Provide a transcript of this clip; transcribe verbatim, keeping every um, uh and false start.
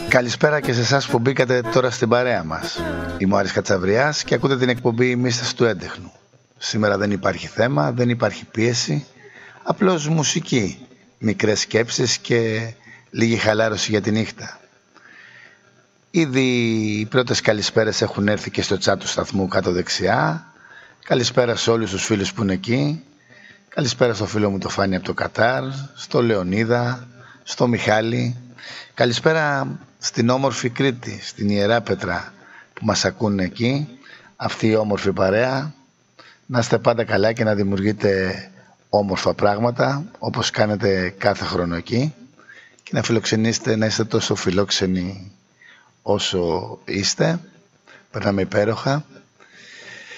Καλησπέρα και σε εσάς που μπήκατε τώρα στην παρέα μας. Είμαι ο Άρης Κατσαβριάς και ακούτε την εκπομπή Μύστες του Έντεχνου. Σήμερα δεν υπάρχει θέμα, δεν υπάρχει πίεση, απλώς μουσική, μικρές σκέψεις και λίγη χαλάρωση για τη νύχτα. Ήδη οι πρώτες καλησπέρες έχουν έρθει και στο chat του σταθμού κάτω δεξιά. Καλησπέρα σε όλους τους φίλους που είναι εκεί. Καλησπέρα στο φίλο μου το Φάνη από το Κατάρ, στο Λεωνίδα, στο Μιχάλη. Καλησπέρα στην όμορφη Κρήτη, στην Ιερά Πέτρα που μας ακούνε εκεί, αυτή η όμορφη παρέα. Να είστε πάντα καλά και να δημιουργείτε όμορφα πράγματα όπως κάνετε κάθε χρόνο εκεί και να φιλοξενήσετε, να είστε τόσο φιλόξενοι όσο είστε. Περνάμε υπέροχα.